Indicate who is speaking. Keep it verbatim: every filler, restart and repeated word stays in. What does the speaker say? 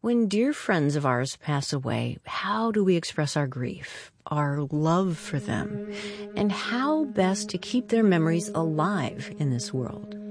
Speaker 1: When dear friends of ours pass away, how do we express our grief, our love for them, and how best to keep their memories alive in this world?